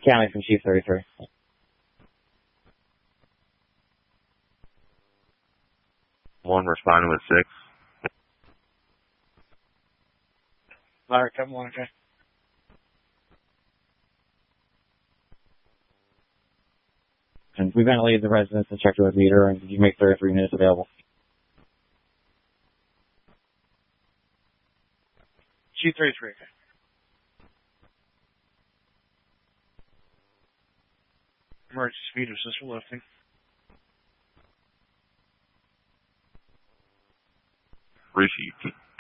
County from Chief 33. One responding with 6. Alright, come on, okay. And we ventilated the residence and checked with meter, and you make 33 minutes available. Chief 33, okay. Emergency speed assist lifting. Received.